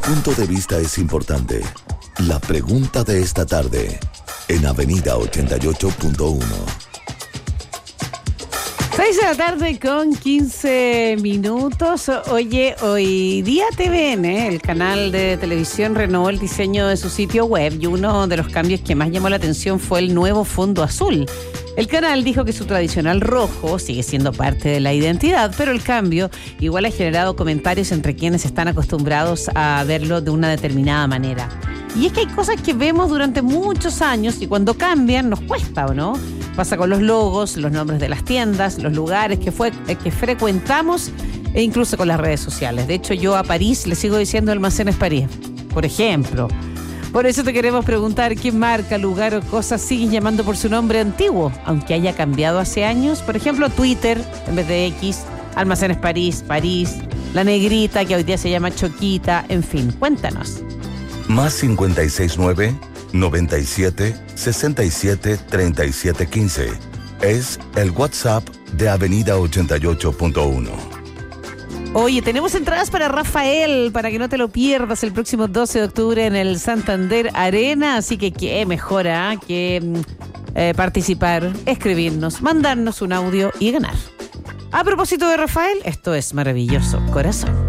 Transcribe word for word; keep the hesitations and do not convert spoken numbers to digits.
punto de vista es importante. La pregunta de esta tarde en Avenida ochenta y ocho punto uno. seis de la tarde con quince minutos. Oye, hoy día T V N, el canal de televisión, renovó el diseño de su sitio web y uno de los cambios que más llamó la atención fue el nuevo fondo azul. El canal dijo que su tradicional rojo sigue siendo parte de la identidad, pero el cambio igual ha generado comentarios entre quienes están acostumbrados a verlo de una determinada manera. Y es que hay cosas que vemos durante muchos años y cuando cambian nos cuesta, ¿o no? Pasa con los logos, los nombres de las tiendas, los lugares que, fue, que frecuentamos e incluso con las redes sociales. De hecho, yo a París le sigo diciendo Almacenes París, por ejemplo. Por eso te queremos preguntar qué marca, lugar o cosas sigues llamando por su nombre antiguo, aunque haya cambiado hace años. Por ejemplo, Twitter en vez de X, Almacenes París, París, La Negrita, que hoy día se llama Choquita, en fin, cuéntanos. Más cincuenta y seis nueve, noventa y siete, sesenta y siete, treinta y siete quince. Es el WhatsApp de Avenida ochenta y ocho punto uno. Oye, tenemos entradas para Rafael, para que no te lo pierdas el próximo doce de octubre en el Santander Arena, así que qué mejor ¿eh? que eh, participar, escribirnos, mandarnos un audio y ganar. A propósito de Rafael, esto es Maravilloso Corazón.